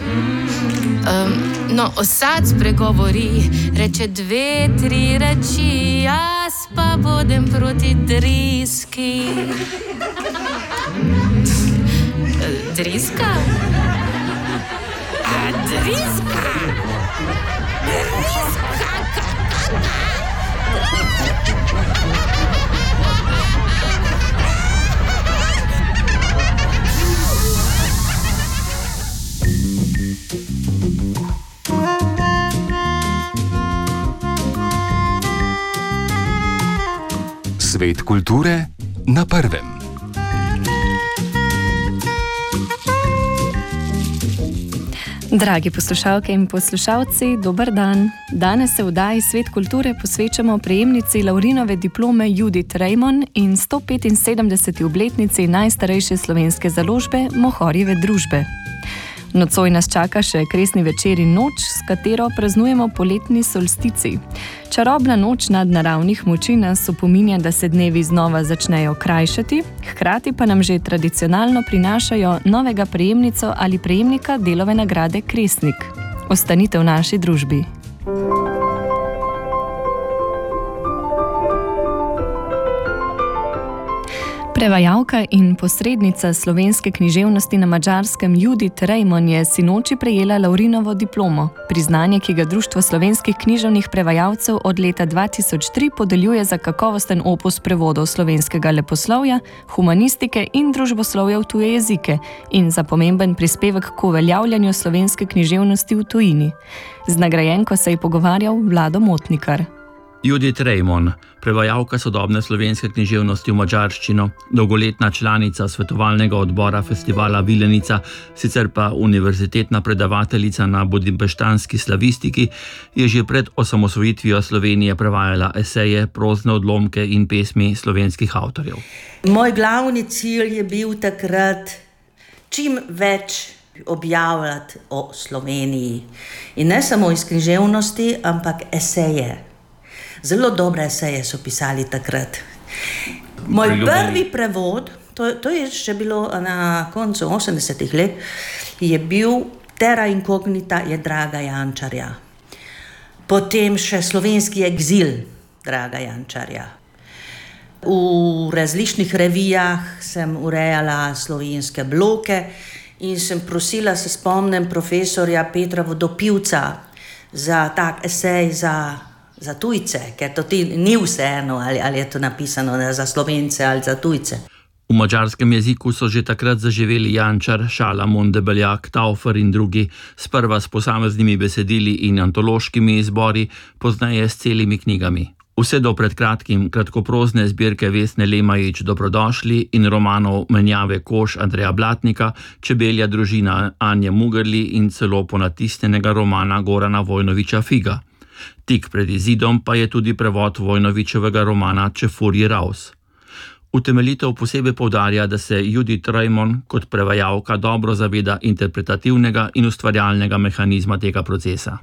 No, osad spregovori, reče 2-3 reči, jaz pa bodem proti driski. Driska? Driska! Svet kulture na prvem. Dragi poslušalke in poslušalci, dober dan. Danes se v oddaji Svet kulture posvečamo prejemnici Laurinove diplome Judith Rejmon in 175. obletnici najstarejše slovenske založbe Mohorjeve družbe. Nocoj nas čaka še kresni večer in noč, s katero praznujemo poletni solstici. Čarobna noč nadnaravnih moči nas opominja, da se dnevi znova začnejo krajšati, hkrati pa nam že tradicionalno prinašajo novega prejemnico ali prejemnika Delove nagrade Kresnik. Ostanite v naši družbi. Prevajalka in posrednica slovenske književnosti na Madžarskem Judith Rejmon je sinoči prejela Laurinovo diplomo, priznanje, ki ga Društvo slovenskih književnih prevajalcev od leta 2003 podeljuje za kakovosten opus prevodov slovenskega leposlovja, humanistike in družboslovja v tuje jezike in za pomemben prispevek k uveljavljanju slovenske književnosti v tujini. Z nagrajenko se je pogovarjal Vlado Motnikar. Judith Rejmon, prevajalka sodobne slovenske književnosti v madžarščino, dolgoletna članica svetovalnega odbora festivala Vilenica, sicer pa univerzitetna predavateljica na budimpeštanski slavistiki, je že pred osamosvojitvijo Slovenije prevajala eseje, prozne odlomke in pesmi slovenskih avtorjev. Moj glavni cilj je bil takrat čim več objavljati o Sloveniji. In ne samo iz književnosti, ampak eseje. Zelo dobre eseje so pisali takrat. Moj prvi prevod, to je še bilo na koncu 80-ih let, je bil Terra incognita je Draga Jančarja. Potem še Slovenski egzil Draga Jančarja. V različnih revijah sem urejala slovenske bloke in sem prosila, se spomnim, profesorja Petra Vodopivca za tak esej za tujce, ker to ni vseeno, ali je to napisano za Slovence ali za tujce. V madžarskem jeziku so že takrat zaživeli Jančar, Šalamon, Debeljak, Taufer in drugi, sprva s posameznimi besedili in antološkimi izbori, pozneje s celimi knjigami. Vse do pred kratkim kratkoprozne zbirke Vesne Lemajić Dobrodošli in romanov Menjave kož Andreja Blatnika, Čebelja družina Anje Mugerli in celo ponatisnjenega romana Gorana Vojnovića Figa. Tik pred izidom pa je tudi prevod Vojnovićevega romana Čefurji raus. Utemeljitev posebej poudarja, da se Judith Rejmon kot prevajalka dobro zaveda interpretativnega in ustvarjalnega mehanizma tega procesa.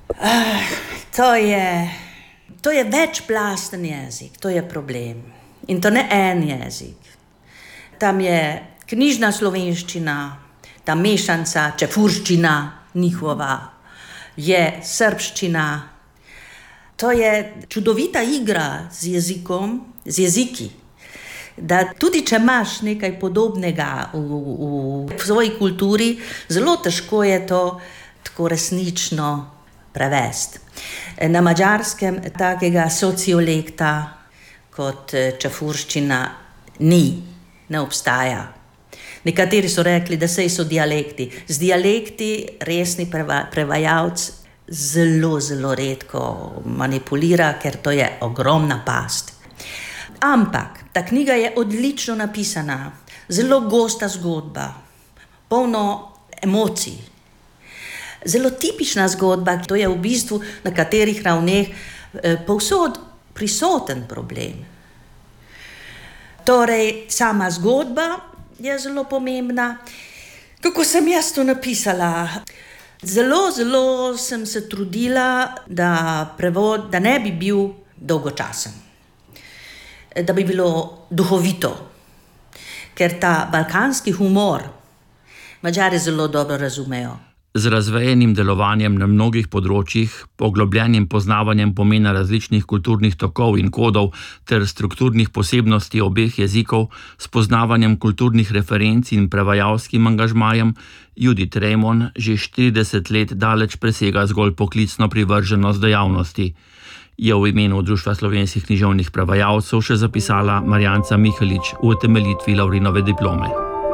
To je večplasten jezik, to je problem. In to ne en jezik. Tam je knjižna slovenščina, ta mešanca, čefurščina njihova, je srbščina. To je čudovita igra z jezikom, z jeziki. Da tudi če imaš nekaj podobnega v svoji kulturi, zelo težko je to tako resnično prevesti. Na madžarskem takega sociolekta kot čefurščina ne obstaja. Nekateri so rekli, da sej so dialekti. Z dialekti resni prevajalc zelo, zelo redko manipulira, ker to je ogromna past. Ampak ta knjiga je odlično napisana, zelo gosta zgodba, polno emocij. Zelo tipična zgodba, to je v bistvu na katerih ravneh povsod prisoten problem. Torej, sama zgodba je zelo pomembna. Kako sem jaz to napisala? Zelo sem se trudila, da prevod, da ne bi bil dolgočasen, da bi bilo duhovito, ker ta balkanski humor Madžari zelo dobro razumejo. Z razvejenim delovanjem na mnogih področjih, poglobljenim poznavanjem pomena različnih kulturnih tokov in kodov ter strukturnih posebnosti obeh jezikov, s poznavanjem kulturnih referenc in prevajalskim angažmajem, Judith Reymon že 40 let daleč presega zgolj poklicno privrženost dejavnosti. Je v imenu Društva slovenskih književnih prevajalcev še zapisala Marjanca Mihelič v utemeljitvi Laurinove diplome.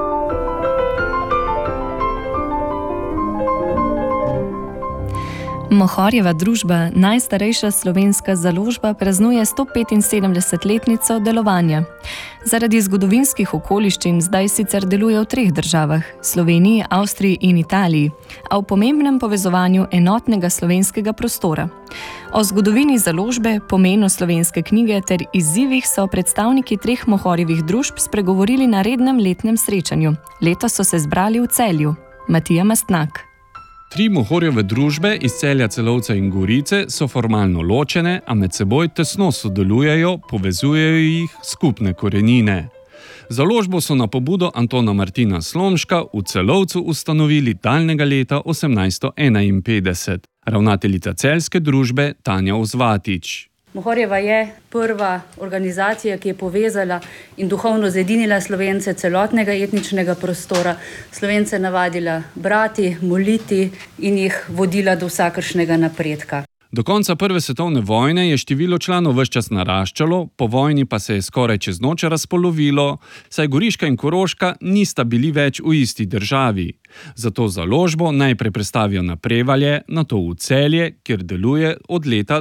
Mohorjeva družba, najstarejša slovenska založba, praznuje 175-letnico delovanja. Zaradi zgodovinskih okoliščin zdaj sicer deluje v 3 državah, Sloveniji, Avstriji in Italiji, a v pomembnem povezovanju enotnega slovenskega prostora. O zgodovini založbe, pomenu slovenske knjige ter izzivih so predstavniki 3 Mohorjevih družb spregovorili na rednem letnem srečanju. Letos so se zbrali v Celju. Matija Mastnak. 3 Mohorjeve družbe iz Celja, Celovca in Gorice so formalno ločene, a med seboj tesno sodelujejo, povezujejo jih skupne korenine. Založbo so na pobudo Antona Martina Slomška v Celovcu ustanovili daljnega leta 1851. Ravnateljica celjske družbe Tanja Ozvatič. Mohorjeva je prva organizacija, ki je povezala in duhovno zedinila Slovence celotnega etničnega prostora, Slovence navadila brati, moliti in jih vodila do vsakršnega napredka. Do konca Prve svetovne vojne je število članov ves čas naraščalo, po vojni pa se je skoraj čez noč razpolovilo, saj Goriška in Koroška nista bili več v isti državi. Zato založbo najprej prestavijo na Prevalje, nato v Celje, kjer deluje od leta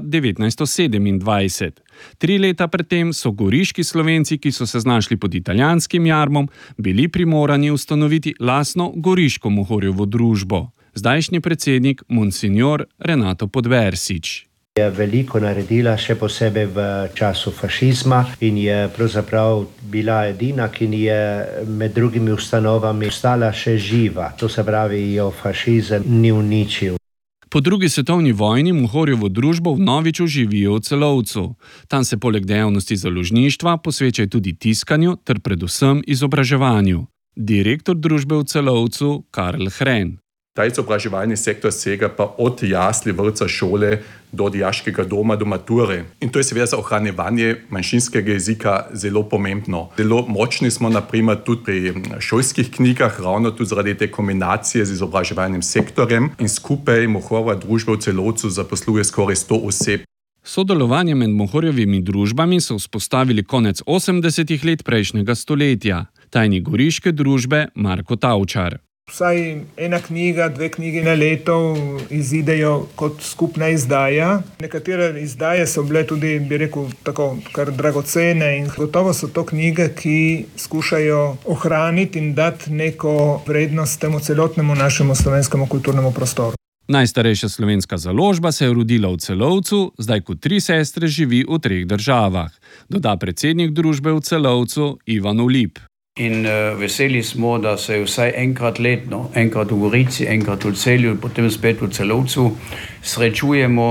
1927. 3 leta predtem so goriški Slovenci, ki so se znašli pod italijanskim jarmom, bili primorani ustanoviti lastno goriško Mohorjevo družbo. Zdajšnji predsednik, monsignor Renato Podversič. Je veliko naredila, še posebej v času fašizma in je pravzaprav bila edina, ki je med drugimi ustanovami ostala še živa. To se pravi, jo fašizem ni uničil. Po 2. svetovni vojni Mohorjevo družbo vnovič oživijo v Celovcu. Tam se poleg dejavnosti založništva posvečajo tudi tiskanju ter predvsem izobraževanju. Direktor družbe v Celovcu Karl Hren. Ta izobraževalni sektor sega pa od jasli, vrtca, šole do dijaškega doma, do mature. In to je seveda za ohranjevanje manjšinskega jezika zelo pomembno. Zelo močni smo naprimer tudi pri šolskih knjigah, ravno tudi zaradi te kombinacije z izobraževalnim sektorjem in skupaj Mohorjeva družba v Celovcu zaposluje skoraj 100 oseb. Sodelovanje med Mohorjevimi družbami so vzpostavili konec 80-ih let prejšnjega stoletja. Tajnik goriške družbe Marko Tavčar. Vsaj 1 knjiga, 2 knjigi na leto izidejo kot skupna izdaja. Nekatere izdaje so bile tudi, bi rekel, tako kar dragocene in gotovo so to knjige, ki skušajo ohraniti in dati neko vrednost temu celotnemu našemu slovenskemu kulturnemu prostoru. Najstarejša slovenska založba se je rodila v Celovcu, zdaj kot 3 sestre živi v 3 državah, doda predsednik družbe v Celovcu Ivan Ulip. In veseli smo, da se vsaj enkrat letno, enkrat v Gorici, enkrat v Celju, potem spet v Celovcu, srečujemo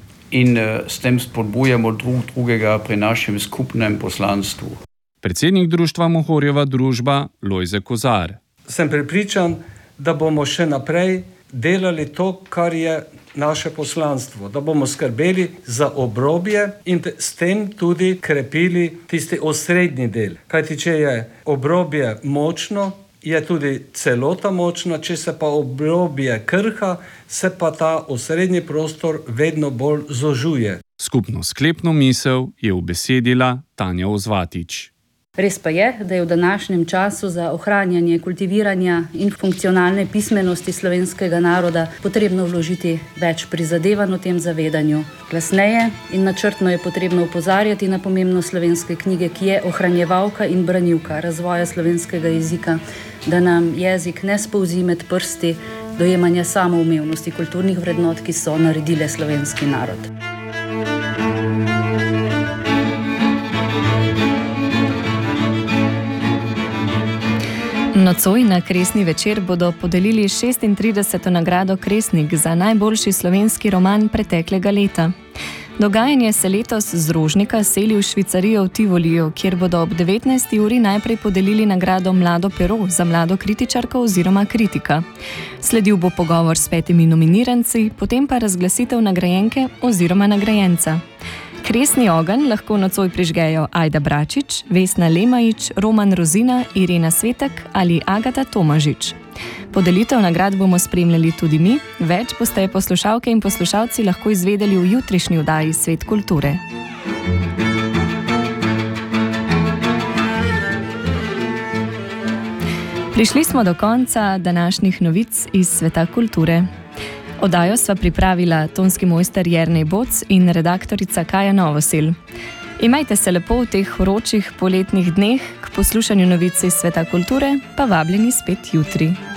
in s tem spodbujamo drugega pri našem skupnem poslanstvu. Predsednik društva Mohorjeva družba Lojze Kozar. Sem prepričan, da bomo še naprej delali to, kar je naše poslanstvo, da bomo skrbeli za obrobje in s tem tudi krepili tisti osrednji del. Kajti, če je obrobje močno, je tudi celota močna, če se pa obrobje krha, se pa ta osrednji prostor vedno bolj zožuje. Skupno sklepno misel je ubesedila Tanja Ozvatič. Res pa je, da je v današnjem času za ohranjanje, kultiviranja in funkcionalne pismenosti slovenskega naroda potrebno vložiti več prizadevanj o tem zavedanju. Glasneje in načrtno je potrebno opozarjati na pomembnost slovenske knjige, ki je ohranjevalka in branilka razvoja slovenskega jezika, da nam jezik ne spolzi med prsti dojemanja samoumevnosti kulturnih vrednot, ki so naredile slovenski narod. Nocoj na Kresni večer bodo podelili 36. nagrado Kresnik za najboljši slovenski roman preteklega leta. Dogajanje se letos z Rožnika seli v Švicarijo v Tivoliju, kjer bodo ob 19. uri najprej podelili nagrado Mlado pero za mlado kritičarko oziroma kritika. Sledil bo pogovor s 5 nominiranci, potem pa razglasitev nagrajenke oziroma nagrajenca. Kresni ogenj lahko nocoj prižgejo Ajda Bračič, Vesna Lemajič, Roman Rozina, Irena Svetek ali Agata Tomažič. Podelitev nagrad bomo spremljali tudi mi, več boste poslušalke in poslušalci lahko izvedeli v jutrišnji oddaji Svet kulture. Prišli smo do konca današnjih novic iz sveta kulture. Oddajo sva pripravila tonski mojster Jernej Boc in redaktorica Kaja Novosel. Imajte se lepo v teh vročih poletnih dneh, k poslušanju novic iz sveta kulture pa vabljeni spet jutri.